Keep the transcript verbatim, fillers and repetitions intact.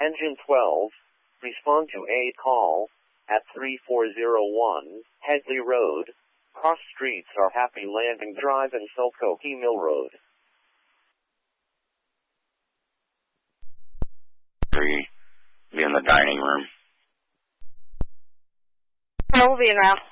Engine twelve, respond to a call at three four zero one, Headley Road. Cross streets are Happy Landing Drive and Silcoke Mill Road. Three, be in the dining room. I will be in now.